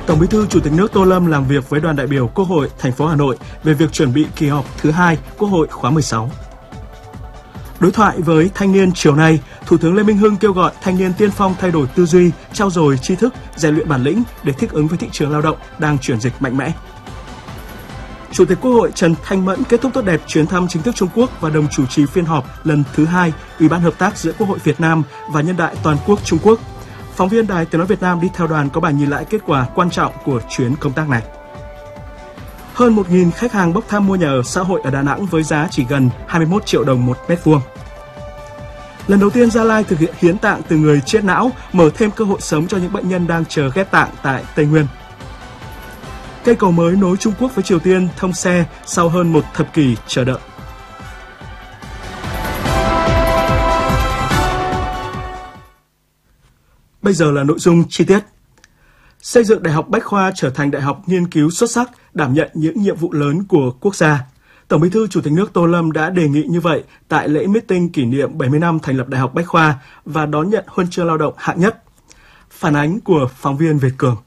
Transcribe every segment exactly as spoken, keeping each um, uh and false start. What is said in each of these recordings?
Tổng Bí thư Chủ tịch nước Tô Lâm làm việc với đoàn đại biểu Quốc hội thành phố Hà Nội về việc chuẩn bị kỳ họp thứ hai Quốc hội khóa mười sáu. Đối thoại với thanh niên chiều nay, Thủ tướng Lê Minh Hưng kêu gọi thanh niên tiên phong thay đổi tư duy, trau dồi tri thức, rèn luyện bản lĩnh để thích ứng với thị trường lao động đang chuyển dịch mạnh mẽ. Chủ tịch Quốc hội Trần Thanh Mẫn kết thúc tốt đẹp chuyến thăm chính thức Trung Quốc và đồng chủ trì phiên họp lần thứ hai Ủy ban Hợp tác giữa Quốc hội Việt Nam và Nhân đại Toàn quốc Trung Quốc. Phóng viên Đài Tiếng nói Việt Nam đi theo đoàn có bài nhìn lại kết quả quan trọng của chuyến công tác này. Hơn một nghìn khách hàng bốc thăm mua nhà ở xã hội ở Đà Nẵng với giá chỉ gần hai mươi mốt triệu đồng một mét vuông. Lần đầu tiên Gia Lai thực hiện hiến tạng từ người chết não, mở thêm cơ hội sống cho những bệnh nhân đang chờ ghép tạng tại Tây Nguyên. Cây cầu mới nối Trung Quốc với Triều Tiên thông xe sau hơn một thập kỷ chờ đợi. Bây giờ là nội dung chi tiết. Xây dựng Đại học Bách khoa trở thành đại học nghiên cứu xuất sắc, đảm nhận những nhiệm vụ lớn của quốc gia. Tổng Bí thư Chủ tịch nước Tô Lâm đã đề nghị như vậy tại lễ meeting kỷ niệm bảy mươi năm thành lập Đại học Bách khoa và đón nhận huân chương lao động hạng nhất. Phản ánh của phóng viên Việt Cường.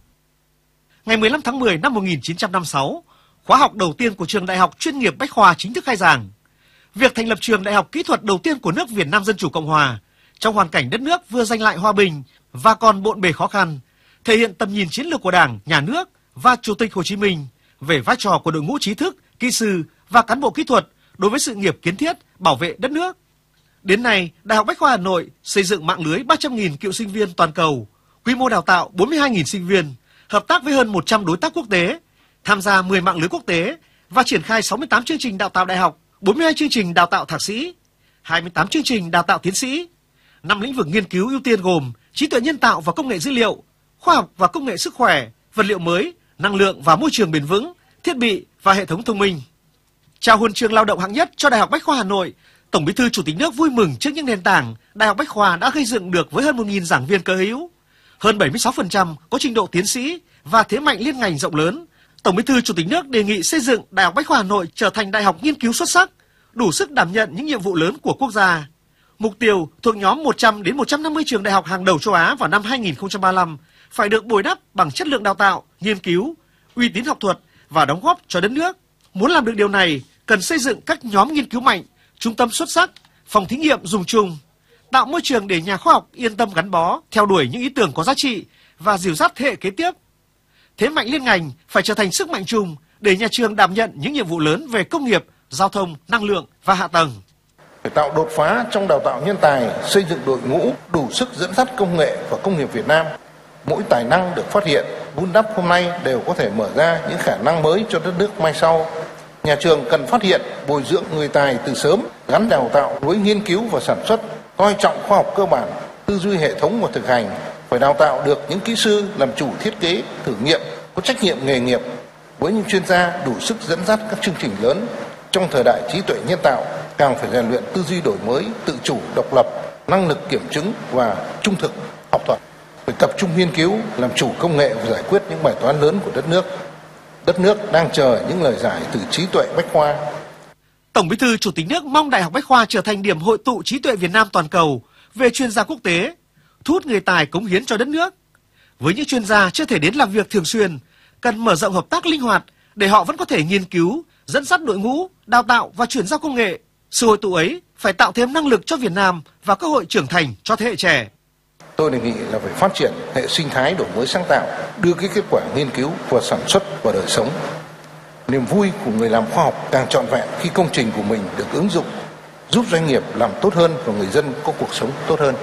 Ngày mười lăm tháng mười năm một nghìn chín trăm năm mươi sáu, khóa học đầu tiên của trường Đại học chuyên nghiệp Bách khoa chính thức khai giảng. Việc thành lập trường đại học kỹ thuật đầu tiên của nước Việt Nam Dân chủ Cộng hòa trong hoàn cảnh đất nước vừa giành lại hòa bình và còn bộn bề khó khăn, thể hiện tầm nhìn chiến lược của Đảng, Nhà nước và Chủ tịch Hồ Chí Minh về vai trò của đội ngũ trí thức, kỹ sư và cán bộ kỹ thuật đối với sự nghiệp kiến thiết, bảo vệ đất nước. Đến nay, Đại học Bách khoa Hà Nội xây dựng mạng lưới ba trăm nghìn cựu sinh viên toàn cầu, quy mô đào tạo bốn mươi hai nghìn sinh viên, hợp tác với hơn một trăm đối tác quốc tế, tham gia mười mạng lưới quốc tế và triển khai sáu mươi tám chương trình đào tạo đại học, bốn mươi hai chương trình đào tạo thạc sĩ, hai mươi tám chương trình đào tạo tiến sĩ. Năm lĩnh vực nghiên cứu ưu tiên gồm trí tuệ nhân tạo và công nghệ dữ liệu, khoa học và công nghệ sức khỏe, vật liệu mới, năng lượng và môi trường bền vững, thiết bị và hệ thống thông minh. Trao huân chương lao động hạng nhất cho Đại học Bách khoa Hà Nội, Tổng Bí thư Chủ tịch nước vui mừng trước những nền tảng Đại học Bách khoa đã gây dựng được với hơn một nghìn giảng viên cơ hữu, hơn bảy mươi sáu phần trăm có trình độ tiến sĩ và thế mạnh liên ngành rộng lớn. Tổng Bí thư Chủ tịch nước đề nghị xây dựng Đại học Bách khoa Hà Nội trở thành đại học nghiên cứu xuất sắc, đủ sức đảm nhận những nhiệm vụ lớn của quốc gia. Mục tiêu thuộc nhóm một trăm đến một trăm năm mươi trường đại học hàng đầu châu Á vào năm hai nghìn không trăm ba mươi lăm phải được bồi đắp bằng chất lượng đào tạo, nghiên cứu, uy tín học thuật và đóng góp cho đất nước. Muốn làm được điều này, cần xây dựng các nhóm nghiên cứu mạnh, trung tâm xuất sắc, phòng thí nghiệm dùng chung, tạo môi trường để nhà khoa học yên tâm gắn bó, theo đuổi những ý tưởng có giá trị và dìu dắt thế hệ kế tiếp. Thế mạnh liên ngành phải trở thành sức mạnh chung để nhà trường đảm nhận những nhiệm vụ lớn về công nghiệp, giao thông, năng lượng và hạ tầng. Phải tạo đột phá trong đào tạo nhân tài, xây dựng đội ngũ đủ sức dẫn dắt công nghệ và công nghiệp Việt Nam. Mỗi tài năng được phát hiện, vun đắp hôm nay đều có thể mở ra những khả năng mới cho đất nước mai sau. Nhà trường cần phát hiện, bồi dưỡng người tài từ sớm, gắn đào tạo với nghiên cứu và sản xuất, coi trọng khoa học cơ bản, tư duy hệ thống và thực hành. Phải đào tạo được những kỹ sư làm chủ thiết kế, thử nghiệm, có trách nhiệm nghề nghiệp, với những chuyên gia đủ sức dẫn dắt các chương trình lớn. Trong thời đại trí tuệ nhân tạo, càng phải rèn luyện tư duy đổi mới, tự chủ, độc lập, năng lực kiểm chứng và trung thực học thuật. Phải tập trung nghiên cứu, làm chủ công nghệ và giải quyết những bài toán lớn của đất nước. Đất nước đang chờ những lời giải từ trí tuệ Bách khoa. Tổng Bí thư Chủ tịch nước mong Đại học Bách khoa trở thành điểm hội tụ trí tuệ Việt Nam toàn cầu về chuyên gia quốc tế, thu hút người tài cống hiến cho đất nước. Với những chuyên gia chưa thể đến làm việc thường xuyên, cần mở rộng hợp tác linh hoạt để họ vẫn có thể nghiên cứu, dẫn dắt đội ngũ, đào tạo và chuyển giao công nghệ. Sự hội tụ ấy phải tạo thêm năng lực cho Việt Nam và cơ hội trưởng thành cho thế hệ trẻ. Tôi đề nghị là phải phát triển hệ sinh thái đổi mới sáng tạo, đưa cái kết quả nghiên cứu và sản xuất vào đời sống. Niềm vui của người làm khoa học càng trọn vẹn khi công trình của mình được ứng dụng, giúp doanh nghiệp làm tốt hơn và người dân có cuộc sống tốt hơn.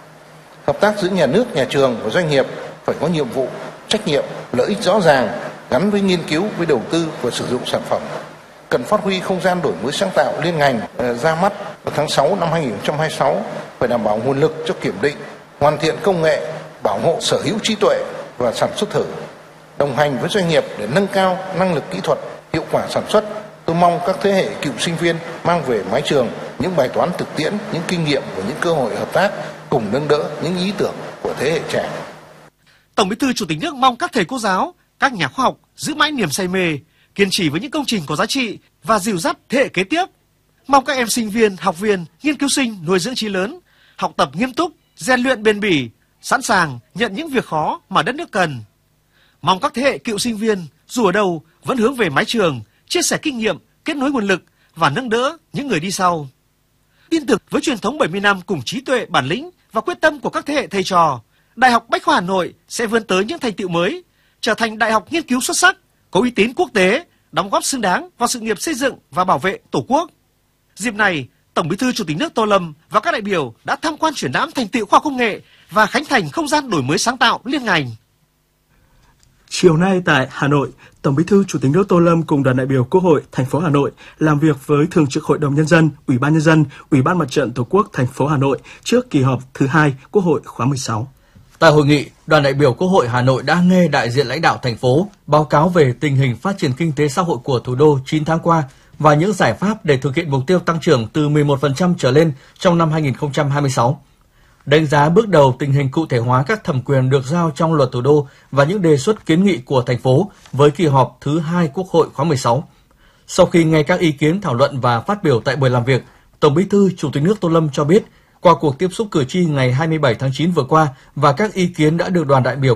Hợp tác giữa nhà nước, nhà trường và doanh nghiệp phải có nhiệm vụ, trách nhiệm, lợi ích rõ ràng gắn với nghiên cứu, với đầu tư và sử dụng sản phẩm. Cần phát huy không gian đổi mới sáng tạo liên ngành ra mắt vào tháng sáu năm hai nghìn không trăm hai mươi sáu, phải đảm bảo nguồn lực cho kiểm định, hoàn thiện công nghệ, bảo hộ sở hữu trí tuệ và sản xuất thử, đồng hành với doanh nghiệp để nâng cao năng lực kỹ thuật, hiệu quả sản xuất. Tôi mong các thế hệ cựu sinh viên mang về mái trường những bài toán thực tiễn, những kinh nghiệm và những cơ hội hợp tác, cùng nâng đỡ những ý tưởng của thế hệ trẻ. Tổng Bí thư Chủ tịch nước mong các thầy cô giáo, các nhà khoa học giữ mãi niềm say mê, kiên trì với những công trình có giá trị và dìu dắt thế hệ kế tiếp. Mong các em sinh viên, học viên, nghiên cứu sinh nuôi dưỡng trí lớn, học tập nghiêm túc, rèn luyện bền bỉ, sẵn sàng nhận những việc khó mà đất nước cần. Mong các thế hệ cựu sinh viên dù ở đâu vẫn hướng về mái trường, chia sẻ kinh nghiệm, kết nối nguồn lực và nâng đỡ những người đi sau. Tin tưởng với truyền thống bảy mươi năm cùng trí tuệ, bản lĩnh và quyết tâm của các thế hệ thầy trò, Đại học Bách khoa Hà Nội sẽ vươn tới những thành tựu mới, trở thành đại học nghiên cứu xuất sắc, có uy tín quốc tế, đóng góp xứng đáng vào sự nghiệp xây dựng và bảo vệ Tổ quốc. Dịp này, Tổng Bí thư Chủ tịch nước Tô Lâm và các đại biểu đã tham quan triển lãm thành tựu khoa học công nghệ và khánh thành không gian đổi mới sáng tạo liên ngành. Chiều nay tại Hà Nội, Tổng Bí thư Chủ tịch nước Tô Lâm cùng đoàn đại biểu Quốc hội thành phố Hà Nội làm việc với Thường trực Hội đồng Nhân dân, Ủy ban Nhân dân, Ủy ban Mặt trận Tổ quốc thành phố Hà Nội trước kỳ họp thứ hai Quốc hội khóa mười sáu. Tại hội nghị, đoàn đại biểu Quốc hội Hà Nội đã nghe đại diện lãnh đạo thành phố báo cáo về tình hình phát triển kinh tế xã hội của thủ đô chín tháng qua và những giải pháp để thực hiện mục tiêu tăng trưởng từ mười một phần trăm trở lên trong năm hai nghìn không trăm hai mươi sáu. Đánh giá bước đầu tình hình cụ thể hóa các thẩm quyền được giao trong luật thủ đô và những đề xuất kiến nghị của thành phố với kỳ họp thứ hai Quốc hội khóa mười sáu. Sau khi nghe các ý kiến thảo luận và phát biểu tại buổi làm việc, Tổng Bí thư Chủ tịch nước Tô Lâm cho biết, qua cuộc tiếp xúc cử tri ngày hai mươi bảy tháng chín vừa qua và các ý kiến đã được đoàn đại biểu